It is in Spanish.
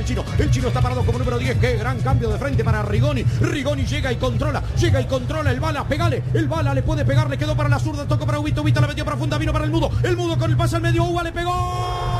Chino. El Chino está parado como número 10. Qué gran cambio de frente para Rigoni. Rigoni llega y controla. El Bala, pegale. El Bala le puede pegar, le quedó para la zurda, tocó para Ubita. Ubita la metió profunda, vino para el Mudo. El Mudo con el pase al medio. Uva le pegó.